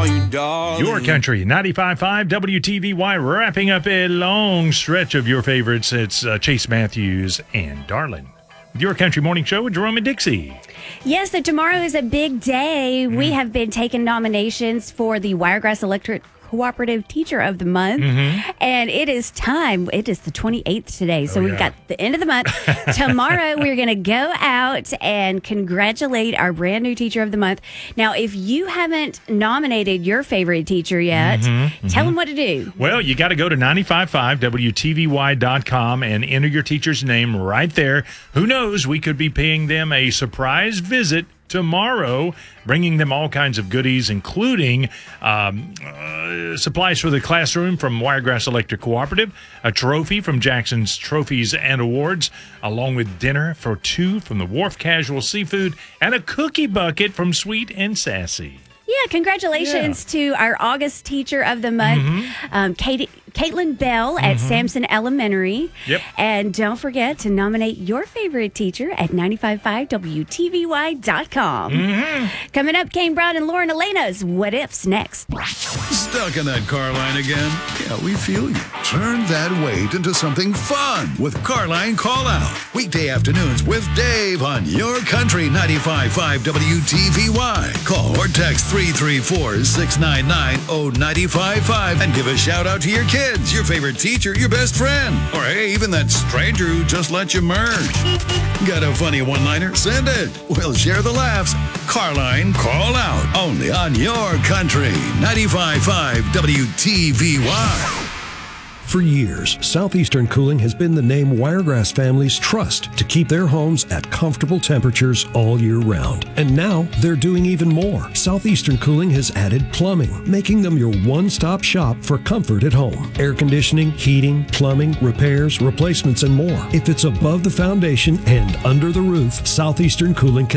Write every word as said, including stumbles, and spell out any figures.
you, darling. Your Country, ninety-five point five W T V Y, wrapping up a long stretch of your favorites. It's uh, Chase Matthews and Darlin'. Your Country Morning Show with Jerome and Dixie. Yes, so tomorrow is a big day. Mm. We have been taking nominations for the Wiregrass Electric Cooperative Teacher of the Month, mm-hmm. and it is time. It is the twenty-eighth today, so oh, we've yeah. got the end of the month. Tomorrow, we're going to go out and congratulate our brand new Teacher of the Month. Now, if you haven't nominated your favorite teacher yet, mm-hmm, mm-hmm. tell them what to do. Well, you got to go to ninety-five point five W T V Y dot com and enter your teacher's name right there. Who knows, we could be paying them a surprise visit tomorrow, bringing them all kinds of goodies, including um, uh, supplies for the classroom from Wiregrass Electric Cooperative, a trophy from Jackson's Trophies and Awards, along with dinner for two from the Wharf Casual Seafood, and a cookie bucket from Sweet and Sassy. Yeah, congratulations yeah. to our August Teacher of the Month, mm-hmm. um, Katie, Caitlin Bell at mm-hmm. Sampson Elementary. Yep. And don't forget to nominate your favorite teacher at ninety-five point five W T V Y dot com. Mm-hmm. Coming up, Kane Brown and Lauren Elena's What Ifs next. Stuck in that car line again? Yeah, we feel you. Turn that weight into something fun with Carline Call Out. Weekday afternoons with Dave on Your Country ninety-five point five W T V Y. Call or text three three four, six nine nine, zero nine five five and give a shout out to your kids, your favorite teacher, your best friend, or hey, even that stranger who just let you merge. Got a funny one-liner? Send it. We'll share the laughs. Carline Call Out. Only on Your Country ninety-five point five W T V Y. For years, Southeastern Cooling has been the name Wiregrass families trust to keep their homes at comfortable temperatures all year round. And now, they're doing even more. Southeastern Cooling has added plumbing, making them your one-stop shop for comfort at home. Air conditioning, heating, plumbing, repairs, replacements, and more. If it's above the foundation and under the roof, Southeastern Cooling can